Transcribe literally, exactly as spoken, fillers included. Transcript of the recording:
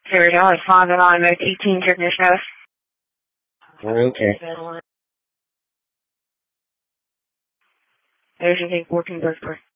Here we go. It's five and on mode eighteen technician. Okay. There's your fourteen birthday.